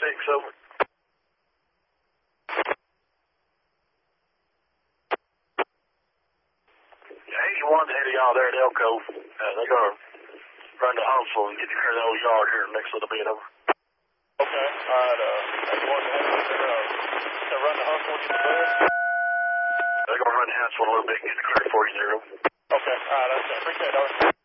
6, over. Yeah, 81's ahead of y'all there at Elko. They're going to run to Huntsville and get to clear the old yard here in the next little bit, over. Okay, alright, 81's ahead of us. They're run to Huntsville and get the clear? They're going to run to Huntsville a little bit and get the clear for you there, over. Okay, alright, I appreciate it, over.